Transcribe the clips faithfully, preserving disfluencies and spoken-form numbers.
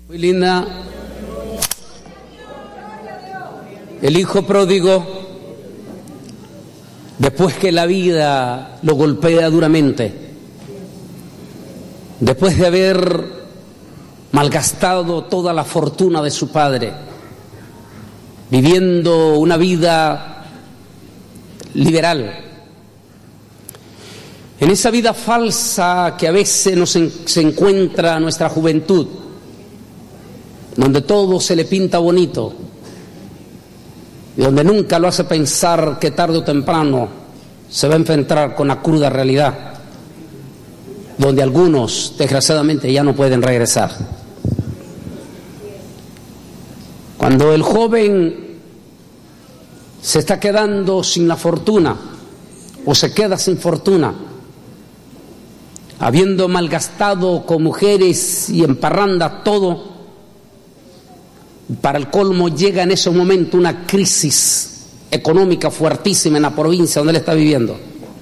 Muy linda. El hijo pródigo, después que la vida lo golpea duramente, después de haber malgastado toda la fortuna de su padre, viviendo una vida liberal, en esa vida falsa que a veces nos en, se encuentra nuestra juventud, donde todo se le pinta bonito y donde nunca lo hace pensar que tarde o temprano se va a enfrentar con la cruda realidad, donde algunos desgraciadamente ya no pueden regresar. Cuando el joven se está quedando sin la fortuna o se queda sin fortuna, habiendo malgastado con mujeres y en parranda todo, para el colmo llega en ese momento una crisis económica fuertísima en la provincia donde él está viviendo.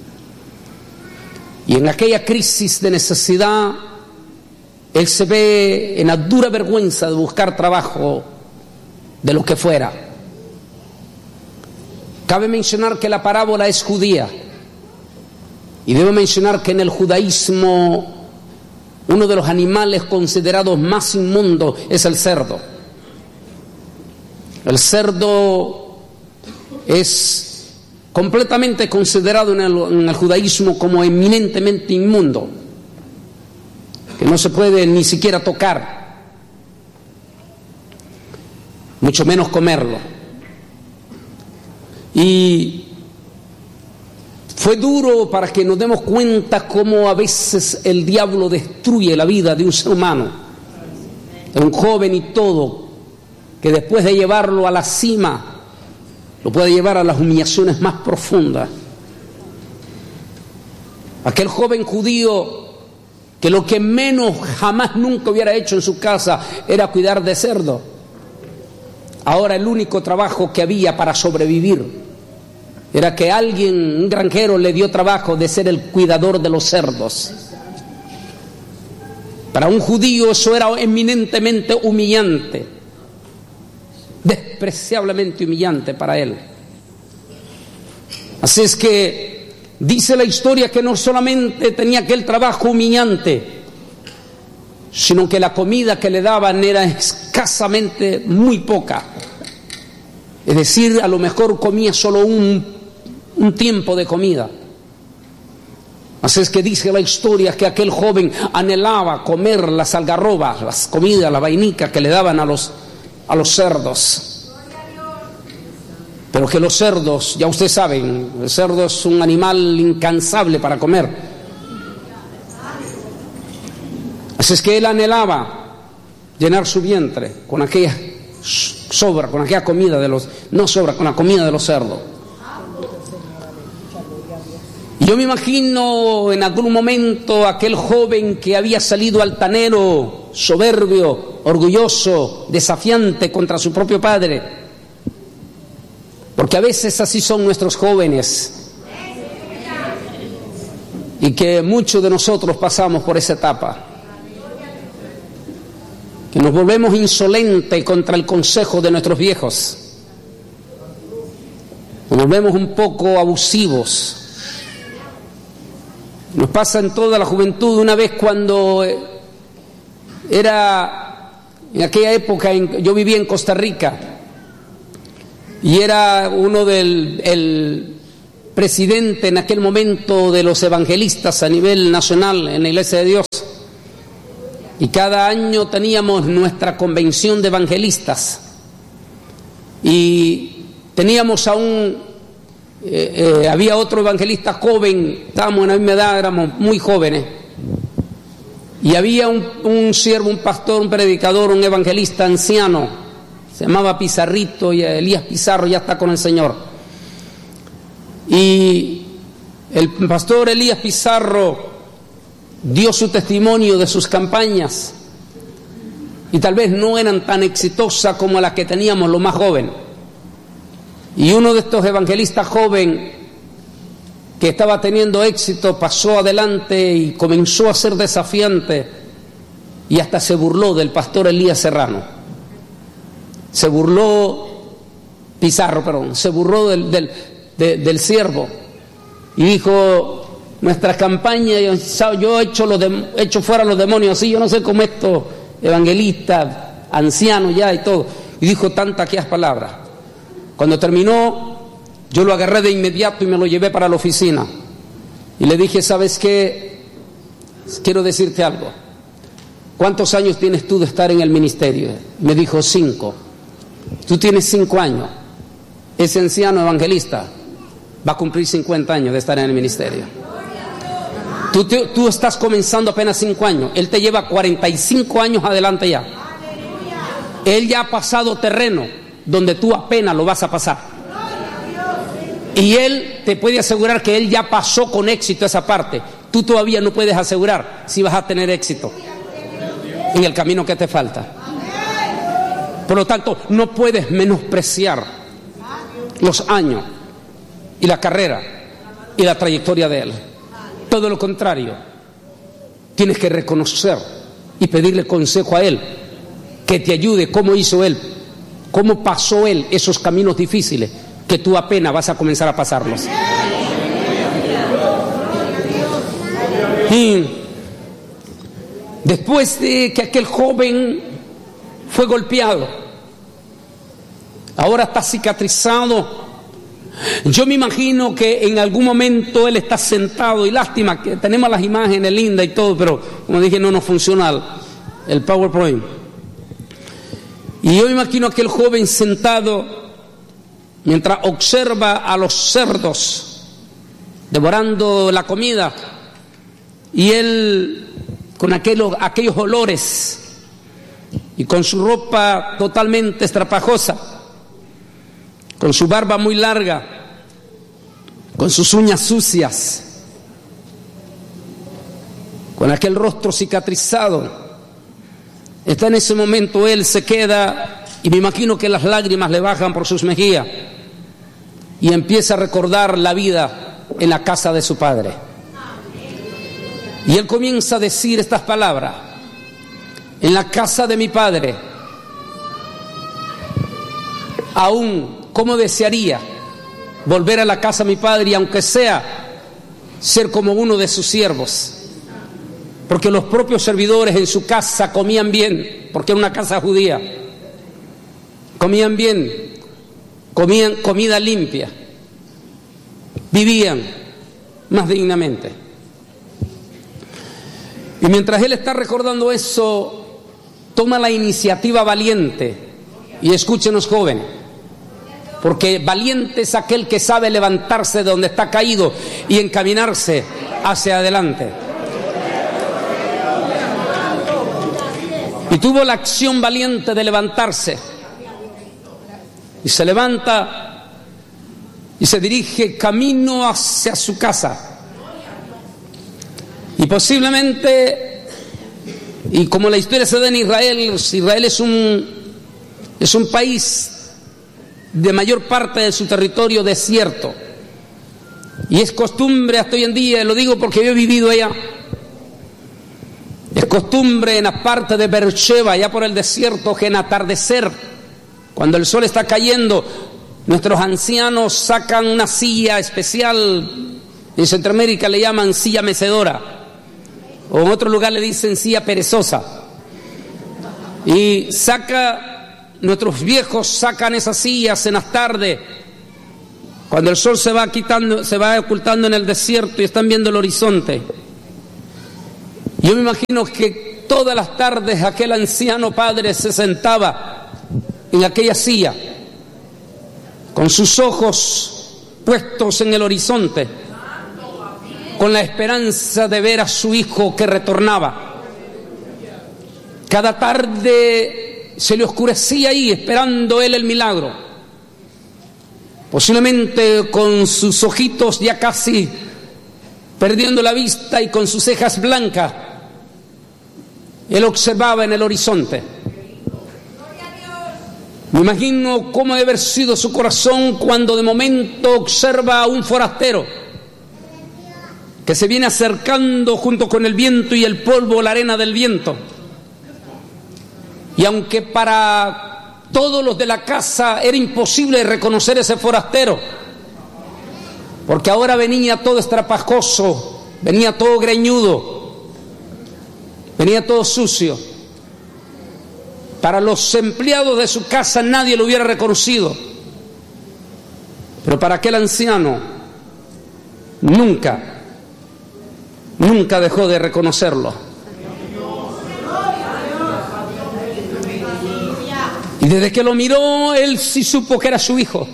Y en aquella crisis de necesidad, él se ve en la dura vergüenza de buscar trabajo de lo que fuera. Cabe mencionar que la parábola es judía, y debo mencionar que en el judaísmo uno de los animales considerados más inmundos es el cerdo. El cerdo es completamente considerado en el, en el judaísmo como eminentemente inmundo, que no se puede ni siquiera tocar, mucho menos comerlo. Y fue duro para que nos demos cuenta cómo a veces el diablo destruye la vida de un ser humano, de un joven y todo, que después de llevarlo a la cima, lo puede llevar a las humillaciones más profundas. Aquel joven judío que lo que menos jamás nunca hubiera hecho en su casa era cuidar de cerdo. Ahora el único trabajo que había para sobrevivir era que alguien, un granjero, le dio trabajo de ser el cuidador de los cerdos. Para un judío eso era eminentemente humillante, despreciablemente humillante para él. Así es que dice la historia que no solamente tenía aquel trabajo humillante, sino que la comida que le daban era escasamente muy poca. Es decir, a lo mejor comía solo un, un tiempo de comida. Así es que dice la historia que aquel joven anhelaba comer las algarrobas, las comidas, la vainica que le daban a los a los cerdos, pero que los cerdos, ya ustedes saben, el cerdo es un animal incansable para comer. Así es que él anhelaba llenar su vientre con aquella sobra, con aquella comida de los, no sobra, con la comida de los cerdos. Y yo me imagino en algún momento aquel joven que había salido altanero, soberbio, orgulloso, desafiante contra su propio padre, porque a veces así son nuestros jóvenes, y que muchos de nosotros pasamos por esa etapa, que nos volvemos insolentes contra el consejo de nuestros viejos, nos volvemos un poco abusivos. Nos pasa en toda la juventud. Una vez cuando era, en aquella época, en, yo vivía en Costa Rica, y era uno del el presidente en aquel momento de los evangelistas a nivel nacional en la Iglesia de Dios, y cada año teníamos nuestra convención de evangelistas, y teníamos a un Eh, eh, había otro evangelista joven, estábamos en la misma edad, éramos muy jóvenes, y había un, un siervo, un pastor, un predicador, un evangelista anciano, se llamaba Pizarrito, y Elías Pizarro ya está con el Señor. Y el pastor Elías Pizarro dio su testimonio de sus campañas, y tal vez no eran tan exitosas como las que teníamos los más jóvenes. Y uno de estos evangelistas joven que estaba teniendo éxito pasó adelante y comenzó a ser desafiante y hasta se burló del pastor Elías Serrano. Se burló, Pizarro, perdón, se burló del, del, de, del siervo y dijo: nuestra campaña, yo, yo he, hecho los de, he hecho fuera los demonios, así yo no sé cómo estos evangelistas, ancianos ya y todo. Y dijo tantas aquellas palabras. Cuando terminó, yo lo agarré de inmediato y me lo llevé para la oficina. Y le dije: ¿sabes qué? Quiero decirte algo. ¿Cuántos años tienes tú de estar en el ministerio? Me dijo: cinco. Tú tienes cinco años. Ese anciano evangelista va a cumplir cincuenta años de estar en el ministerio. Tú, te, tú estás comenzando apenas cinco años. Él te lleva cuarenta y cinco años adelante ya. Él ya ha pasado terreno donde tú apenas lo vas a pasar. Y él te puede asegurar que él ya pasó con éxito esa parte. Tú todavía no puedes asegurar si vas a tener éxito en el camino que te falta. Por lo tanto, no puedes menospreciar los años y la carrera y la trayectoria de él. Todo lo contrario, tienes que reconocer y pedirle consejo a él, que te ayude cómo hizo él, cómo pasó él esos caminos difíciles que tú apenas vas a comenzar a pasarlos. Y después de que aquel joven fue golpeado, ahora está cicatrizado. Yo me imagino que en algún momento él está sentado, y lástima que tenemos las imágenes lindas y todo, pero como dije, no nos funciona el PowerPoint. Y yo me imagino a aquel joven sentado mientras observa a los cerdos devorando la comida, y él con aquellos, aquellos olores y con su ropa totalmente estrapajosa, con su barba muy larga, con sus uñas sucias, con aquel rostro cicatrizado. Está en ese momento, él se queda, y me imagino que las lágrimas le bajan por sus mejillas, y empieza a recordar la vida en la casa de su padre. Y él comienza a decir estas palabras: en la casa de mi padre, aún cómo desearía volver a la casa de mi padre, y aunque sea ser como uno de sus siervos, porque los propios servidores en su casa comían bien, porque era una casa judía, comían bien, comían comida limpia, vivían más dignamente. Y mientras él está recordando eso, toma la iniciativa valiente. Y escúchenos, jóvenes, porque valiente es aquel que sabe levantarse de donde está caído y encaminarse hacia adelante. Y tuvo la acción valiente de levantarse, y se levanta y se dirige camino hacia su casa. Y posiblemente, y como la historia se da en Israel, Israel es un, es un país de mayor parte de su territorio desierto, y es costumbre hasta hoy en día, lo digo porque yo he vivido allá, es costumbre en la parte de Beersheba, allá por el desierto, que en atardecer, cuando el sol está cayendo, nuestros ancianos sacan una silla especial. En Centroamérica le llaman silla mecedora, o en otro lugar le dicen silla perezosa, y saca, nuestros viejos sacan esas sillas en las tardes, cuando el sol se va quitando, se va ocultando en el desierto y están viendo el horizonte. Yo me imagino que todas las tardes aquel anciano padre se sentaba en aquella silla, con sus ojos puestos en el horizonte, con la esperanza de ver a su hijo que retornaba. Cada tarde se le oscurecía ahí, esperando él el milagro. Posiblemente con sus ojitos ya casi perdiendo la vista y con sus cejas blancas, él observaba en el horizonte. Me imagino cómo debe haber sido su corazón cuando de momento observa a un forastero que se viene acercando junto con el viento y el polvo, la arena del viento, Y aunque para todos los de la casa era imposible reconocer ese forastero, porque ahora venía todo estrapajoso, venía todo greñudo, venía todo sucio, para los empleados de su casa nadie lo hubiera reconocido, pero para aquel anciano nunca, nunca dejó de reconocerlo. Y desde que lo miró, él sí supo que era su hijo.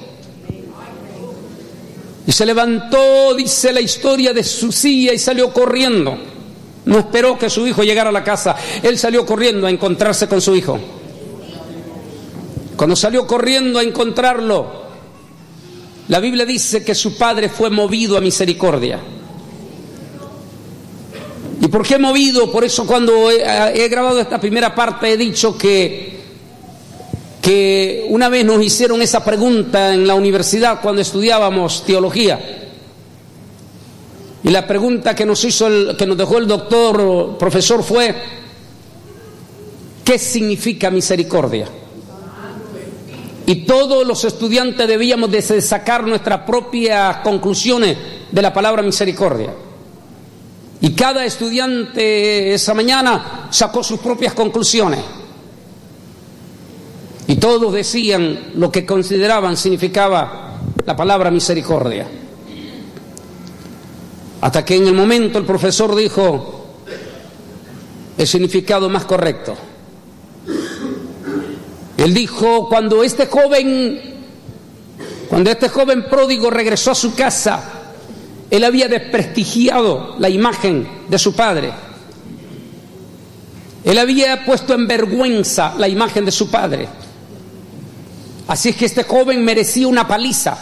Y se levantó, dice la historia, de su silla y salió corriendo. No esperó que su hijo llegara a la casa. Él salió corriendo a encontrarse con su hijo. Cuando salió corriendo a encontrarlo, la Biblia dice que su padre fue movido a misericordia. ¿Y por qué movido? Por eso cuando he, he grabado esta primera parte he dicho que que una vez nos hicieron esa pregunta en la universidad cuando estudiábamos teología. Y la pregunta que nos hizo el, que nos dejó el doctor profesor fue: ¿qué significa misericordia? Y todos los estudiantes debíamos de sacar nuestras propias conclusiones de la palabra misericordia. Y cada estudiante esa mañana sacó sus propias conclusiones. Y todos decían lo que consideraban significaba la palabra misericordia. Hasta que en el momento el profesor dijo el significado más correcto. Él dijo: cuando este joven, cuando este joven pródigo regresó a su casa, él había desprestigiado la imagen de su padre. Él había puesto en vergüenza la imagen de su padre. Así es que este joven merecía una paliza,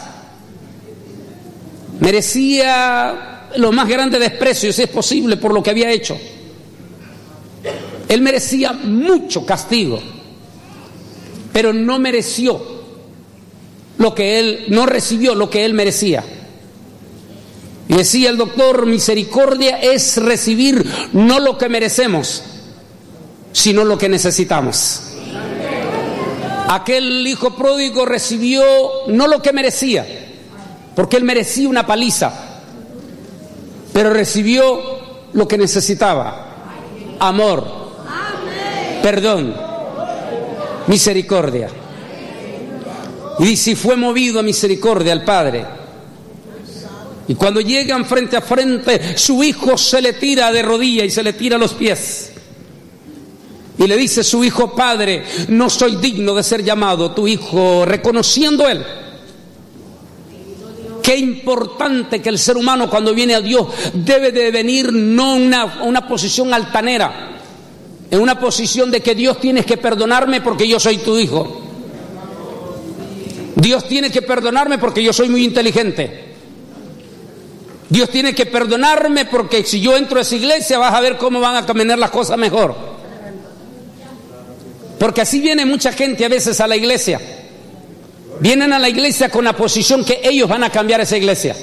merecía lo más grande desprecio, si es posible, por lo que había hecho. Él merecía mucho castigo, pero no mereció lo que él, no recibió lo que él merecía. Y decía el doctor: misericordia es recibir no lo que merecemos, sino lo que necesitamos. Aquel hijo pródigo recibió no lo que merecía, porque él merecía una paliza, pero recibió lo que necesitaba: amor, perdón, misericordia. Y dice: fue movido a misericordia al Padre. Y cuando llegan frente a frente, su hijo se le tira de rodillas y se le tira a los pies. Y le dice su hijo: padre, no soy digno de ser llamado tu hijo, reconociendo él. Qué importante que el ser humano cuando viene a Dios debe de venir no una, una posición altanera, en una posición de que Dios tienes que perdonarme porque yo soy tu hijo. Dios tiene que perdonarme porque yo soy muy inteligente. Dios tiene que perdonarme porque si yo entro a esa iglesia vas a ver cómo van a caminar las cosas mejor. Porque así viene mucha gente a veces a la iglesia. Vienen a la iglesia con la posición que ellos van a cambiar esa iglesia.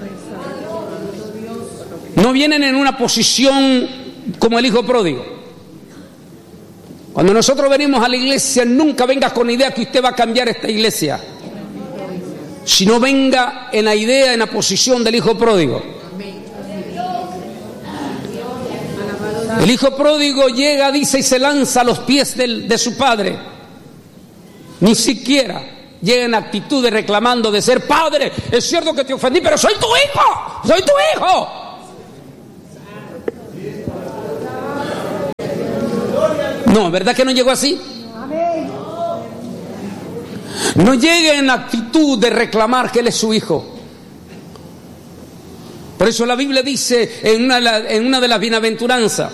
No vienen en una posición como el hijo pródigo. Cuando nosotros venimos a la iglesia, nunca venga con la idea que usted va a cambiar esta iglesia, sino venga en la idea, en la posición del hijo pródigo. El hijo pródigo llega, dice, y se lanza a los pies del, de su padre. Ni siquiera llega en actitud de reclamando, de ser: padre, es cierto que te ofendí, pero soy tu hijo, soy tu hijo. No, ¿verdad que no llegó así? No llega en actitud de reclamar que él es su hijo. Por eso la Biblia dice en una, en una de las bienaventuranzas,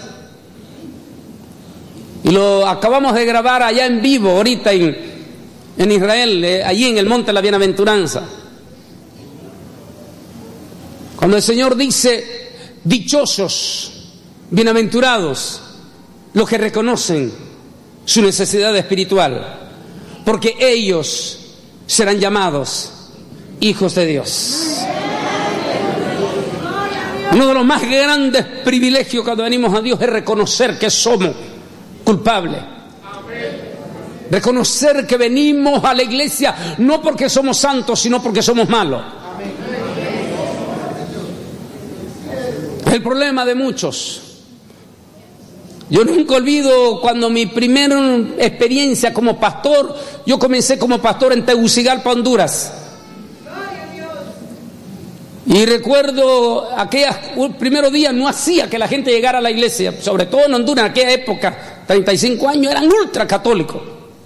y lo acabamos de grabar allá en vivo ahorita en, en Israel, eh, allí en el monte de la bienaventuranza, cuando el Señor dice: dichosos, bienaventurados los que reconocen su necesidad espiritual, porque ellos serán llamados hijos de Dios. Uno de los más grandes privilegios cuando venimos a Dios es reconocer que somos culpables. Reconocer que venimos a la iglesia no porque somos santos, sino porque somos malos. Es el problema de muchos. Yo nunca olvido cuando mi primera experiencia como pastor, yo comencé como pastor en Tegucigalpa, Honduras. Y recuerdo aquellos primeros días no hacía que la gente llegara a la iglesia, sobre todo en Honduras, en aquella época, treinta y cinco años, eran ultra católicos.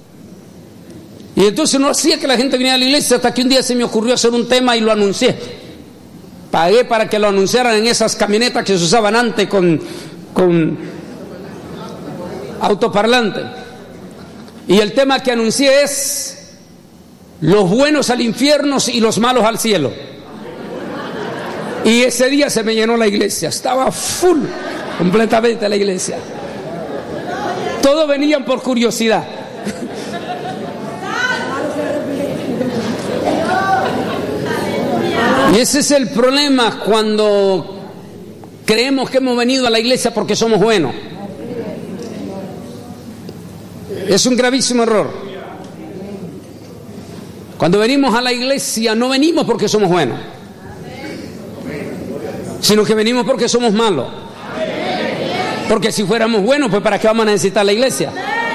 Y entonces no hacía que la gente viniera a la iglesia hasta que un día se me ocurrió hacer un tema y lo anuncié. Pagué para que lo anunciaran en esas camionetas que se usaban antes con, con autoparlante. Y el tema que anuncié es: los buenos al infierno y los malos al cielo. Y ese día se me llenó la iglesia, estaba full completamente la iglesia. Todos venían por curiosidad. Y ese es el problema cuando creemos que hemos venido a la iglesia porque somos buenos. Es un gravísimo error. Cuando venimos a la iglesia no venimos porque somos buenos, sino que venimos porque somos malos. Porque si fuéramos buenos, pues ¿para qué vamos a necesitar la iglesia?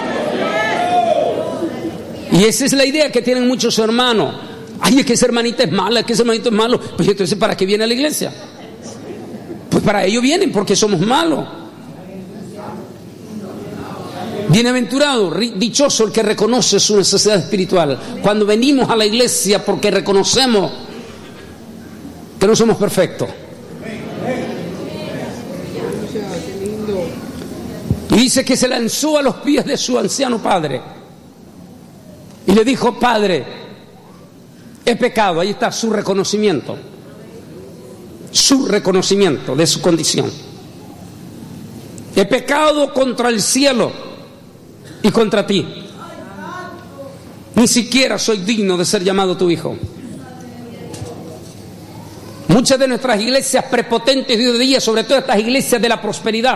Y esa es la idea que tienen muchos hermanos. Ay, es que esa hermanita es mala, es que ese hermanito es malo. Pues entonces, ¿para qué viene a la iglesia? Pues para ello vienen, porque somos malos. Bienaventurado, dichoso el que reconoce su necesidad espiritual. Cuando venimos a la iglesia porque reconocemos que no somos perfectos. Y dice que se lanzó a los pies de su anciano padre y le dijo: Padre, he pecado. Ahí está su reconocimiento, su reconocimiento de su condición. He pecado contra el cielo y contra ti. Ni siquiera soy digno de ser llamado tu hijo. Muchas de nuestras iglesias prepotentes de hoy día, sobre todo estas iglesias de la prosperidad,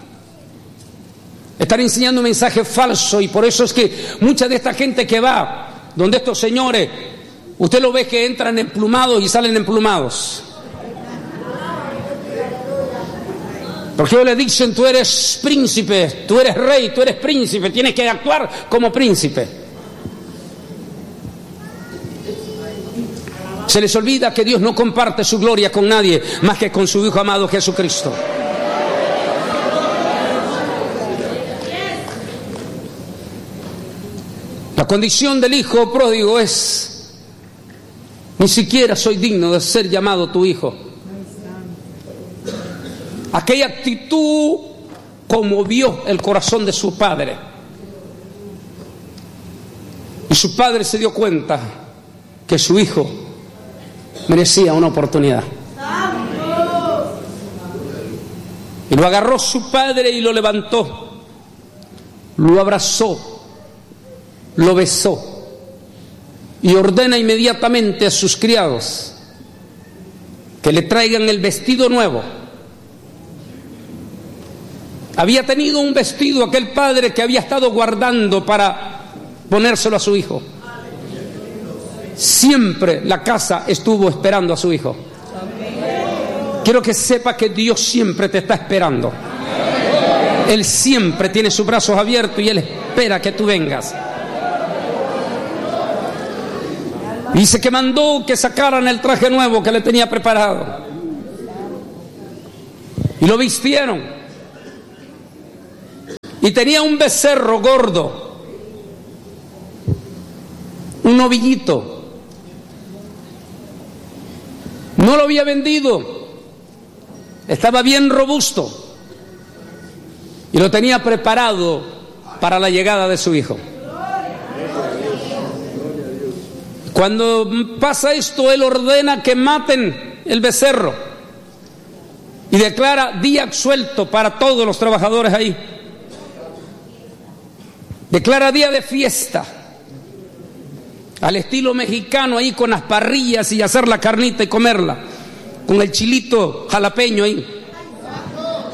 están enseñando un mensaje falso, y por eso es que mucha de esta gente que va donde estos señores, usted lo ve que entran emplumados y salen emplumados. Porque ellos le dicen: tú eres príncipe, tú eres rey, tú eres príncipe, tienes que actuar como príncipe. Se les olvida que Dios no comparte su gloria con nadie más que con su Hijo amado Jesucristo. La condición del hijo pródigo es: ni siquiera soy digno de ser llamado tu hijo. Aquella actitud conmovió el corazón de su padre. Y su padre se dio cuenta que su hijo merecía una oportunidad. Y lo agarró su padre y lo levantó, lo abrazó, lo besó y ordena inmediatamente a sus criados que le traigan el vestido nuevo. Había tenido un vestido aquel padre que había estado guardando para ponérselo a su hijo. Siempre la casa estuvo esperando a su hijo. Quiero que sepa que Dios siempre te está esperando. Él siempre tiene sus brazos abiertos y Él espera que tú vengas. Dice que mandó que sacaran el traje nuevo que le tenía preparado y lo vistieron. Y tenía un becerro gordo, un novillito. No lo había vendido, estaba bien robusto y lo tenía preparado para la llegada de su hijo. Cuando pasa esto, él ordena que maten el becerro y declara día suelto para todos los trabajadores ahí. Declara día de fiesta, al estilo mexicano, ahí con las parrillas y hacer la carnita y comerla, con el chilito jalapeño ahí.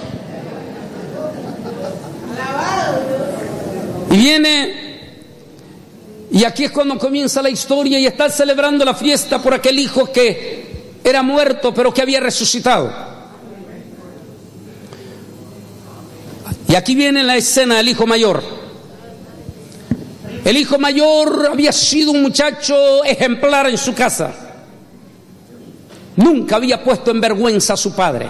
Y viene Y aquí es cuando comienza la historia y están celebrando la fiesta por aquel hijo que era muerto pero que había resucitado. Y aquí viene la escena del hijo mayor. El hijo mayor había sido un muchacho ejemplar en su casa. Nunca había puesto en vergüenza a su padre.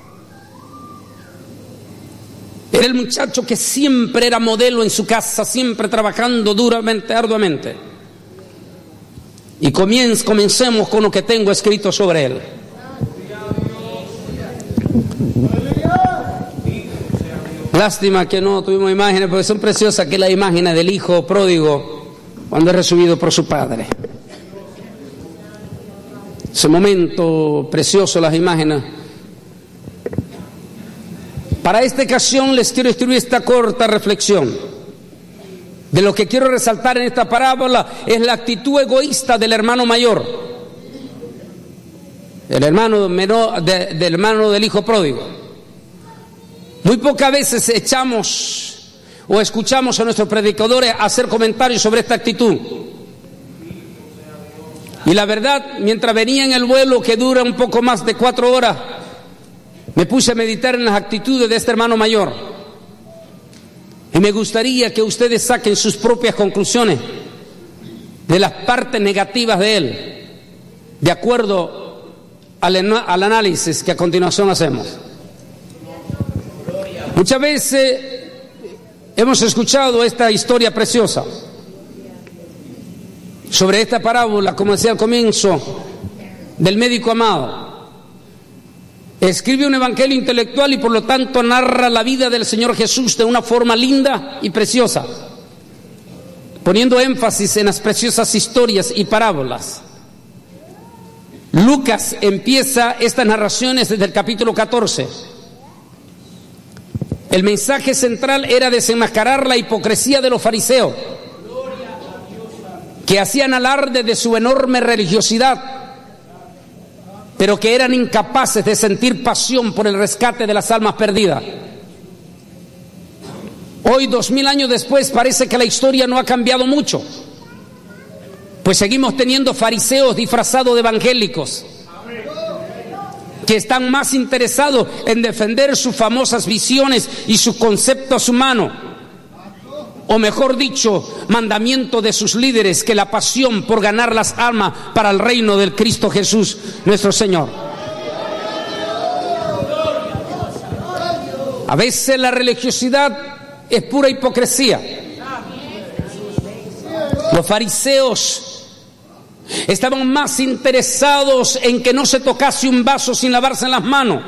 Era el muchacho que siempre era modelo en su casa, siempre trabajando duramente, arduamente. Y comienz, comencemos con lo que tengo escrito sobre él. Lástima que no tuvimos imágenes, porque son preciosas que las imágenes del hijo pródigo cuando es recibido por su padre. Ese momento precioso, las imágenes. Para esta ocasión les quiero escribir esta corta reflexión. De lo que quiero resaltar en esta parábola es la actitud egoísta del hermano mayor, el hermano menor, de, del hermano del hijo pródigo. Muy pocas veces echamos o escuchamos a nuestros predicadores hacer comentarios sobre esta actitud. Y la verdad, mientras venía en el vuelo que dura un poco más de cuatro horas, me puse a meditar en las actitudes de este hermano mayor. Y me gustaría que ustedes saquen sus propias conclusiones de las partes negativas de él, de acuerdo al, al análisis que a continuación hacemos. Muchas veces hemos escuchado esta historia preciosa sobre esta parábola, como decía al comienzo, del médico amado. Escribe un evangelio intelectual y por lo tanto narra la vida del Señor Jesús de una forma linda y preciosa, poniendo énfasis en las preciosas historias y parábolas. Lucas empieza estas narraciones desde el capítulo catorce. El mensaje central era desenmascarar la hipocresía de los fariseos, que hacían alarde de su enorme religiosidad, pero que eran incapaces de sentir pasión por el rescate de las almas perdidas. Hoy, dos mil años después, parece que la historia no ha cambiado mucho, pues seguimos teniendo fariseos disfrazados de evangélicos, que están más interesados en defender sus famosas visiones y sus conceptos humanos, o mejor dicho, mandamiento de sus líderes, que la pasión por ganar las almas para el reino del Cristo Jesús, nuestro Señor. A veces la religiosidad es pura hipocresía. Los fariseos estaban más interesados en que no se tocase un vaso sin lavarse las manos,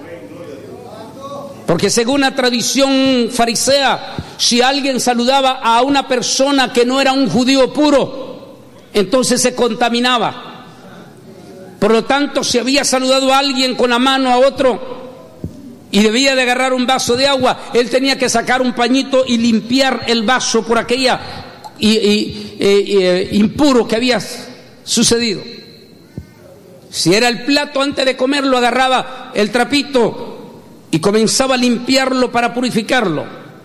porque según la tradición farisea, si alguien saludaba a una persona que no era un judío puro, entonces se contaminaba. Por lo tanto, si había saludado a alguien con la mano a otro y debía de agarrar un vaso de agua, él tenía que sacar un pañito y limpiar el vaso por aquella y, y, y, y, impuro que había sucedido. Si era el plato, antes de comerlo agarraba el trapito y comenzaba a limpiarlo para purificarlo.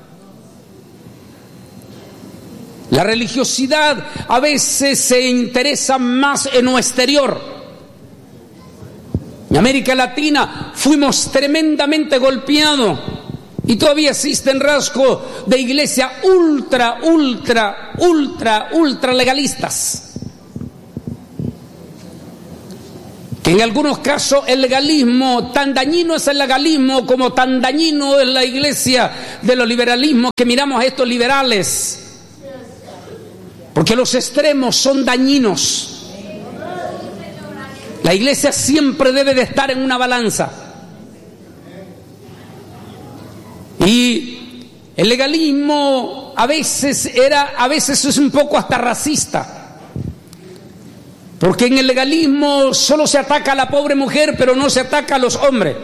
La religiosidad a veces se interesa más en lo exterior. En América Latina fuimos tremendamente golpeados y todavía existen rasgos de iglesia ultra, ultra, ultra, ultra legalistas. Que en algunos casos el legalismo, tan dañino es el legalismo como tan dañino es la iglesia de los liberalismos, que miramos a estos liberales, porque los extremos son dañinos. La iglesia siempre debe de estar en una balanza. Y el legalismo a veces era, a veces es un poco hasta racista. Porque en el legalismo solo se ataca a la pobre mujer, pero no se ataca a los hombres.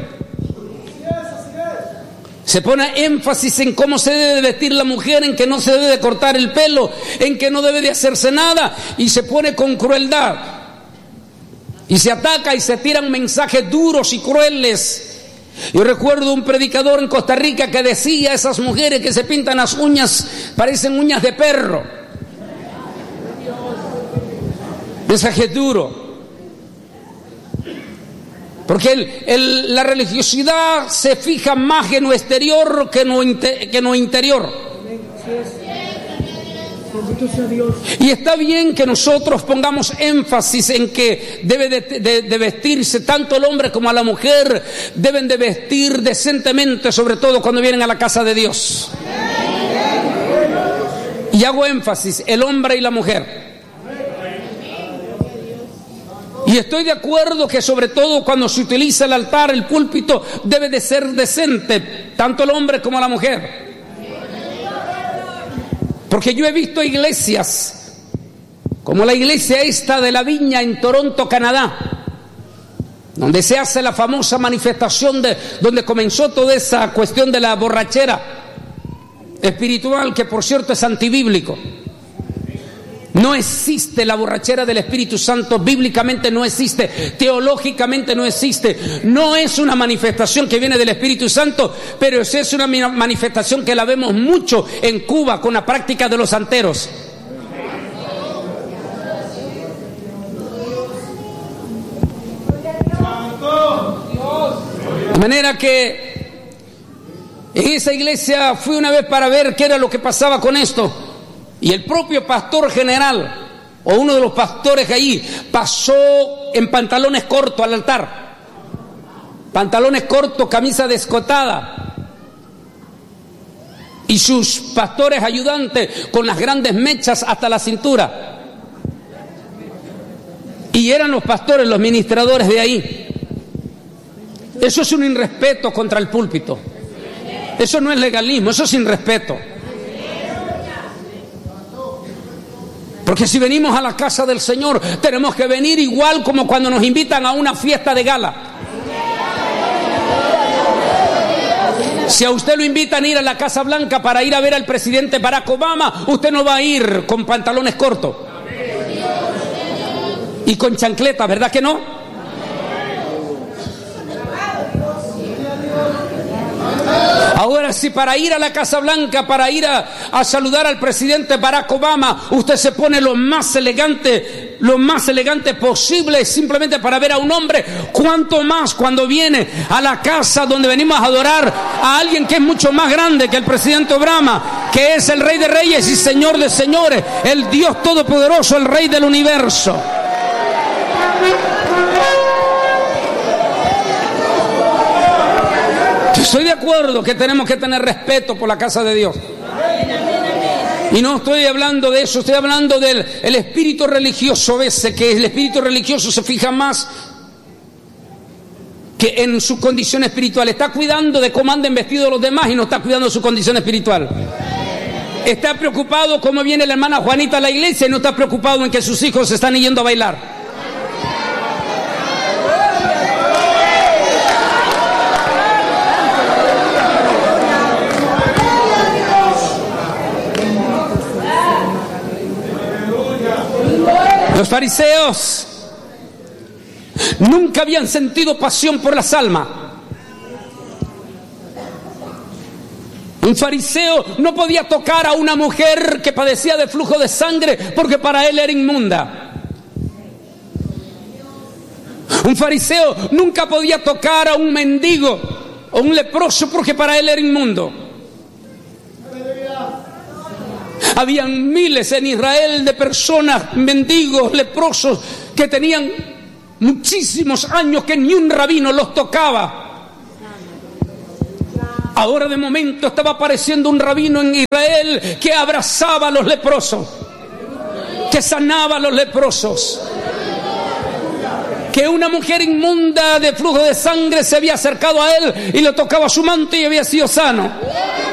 Se pone énfasis en cómo se debe vestir la mujer, en que no se debe de cortar el pelo, en que no debe de hacerse nada, y se pone con crueldad. Y se ataca y se tiran mensajes duros y crueles. Yo recuerdo un predicador en Costa Rica que decía: esas mujeres que se pintan las uñas parecen uñas de perro. mensaje duro. Porque el, el, la religiosidad se fija más en lo exterior que en lo, inte, que en lo interior. Y está bien que nosotros pongamos énfasis en que debe de, de, de vestirse tanto el hombre como la mujer, deben de vestir decentemente, sobre todo cuando vienen a la casa de Dios. Y hago énfasis, el hombre y la mujer. Y estoy de acuerdo que sobre todo cuando se utiliza el altar, el púlpito, debe de ser decente, tanto el hombre como la mujer. Porque yo he visto iglesias, como la iglesia esta de la Viña en Toronto, Canadá, donde se hace la famosa manifestación de donde comenzó toda esa cuestión de la borrachera espiritual, que por cierto es antibíblico. No existe la borrachera del Espíritu Santo, bíblicamente no existe, teológicamente no existe. No es una manifestación que viene del Espíritu Santo, pero es una manifestación que la vemos mucho en Cuba con la práctica de los santeros. De manera que en esa iglesia fui una vez para ver qué era lo que pasaba con esto. Y el propio pastor general, o uno de los pastores ahí, pasó en pantalones cortos al altar. Pantalones cortos, camisa descotada. Y sus pastores ayudantes con las grandes mechas hasta la cintura. Y eran los pastores, los ministradores de ahí. Eso es un irrespeto contra el púlpito. Eso no es legalismo, eso es irrespeto. Porque si venimos a la casa del Señor, tenemos que venir igual como cuando nos invitan a una fiesta de gala. Si a usted lo invitan a ir a la Casa Blanca para ir a ver al presidente Barack Obama, usted no va a ir con pantalones cortos y con chancletas, ¿verdad que no? Ahora, si para ir a la Casa Blanca, para ir a, a saludar al presidente Barack Obama, usted se pone lo más elegante, lo más elegante posible, simplemente para ver a un hombre, cuánto más cuando viene a la casa donde venimos a adorar a alguien que es mucho más grande que el presidente Obama, que es el Rey de Reyes y Señor de Señores, el Dios Todopoderoso, el Rey del Universo. Estoy de acuerdo que tenemos que tener respeto por la casa de Dios. Y no estoy hablando de eso, estoy hablando del el espíritu religioso ese, que el espíritu religioso se fija más que en su condición espiritual. Está cuidando de cómo anden vestidos los demás y no está cuidando de su condición espiritual. Está preocupado cómo viene la hermana Juanita a la iglesia y no está preocupado en que sus hijos se están yendo a bailar. Los fariseos nunca habían sentido pasión por las almas. Un fariseo no podía tocar a una mujer que padecía de flujo de sangre porque para él era inmunda. Un fariseo nunca podía tocar a un mendigo o un leproso porque para él era inmundo. Habían miles en Israel de personas, mendigos, leprosos, que tenían muchísimos años que ni un rabino los tocaba. Ahora de momento estaba apareciendo un rabino en Israel que abrazaba a los leprosos, que sanaba a los leprosos. Que una mujer inmunda de flujo de sangre se había acercado a él y le tocaba su manto y había sido sano.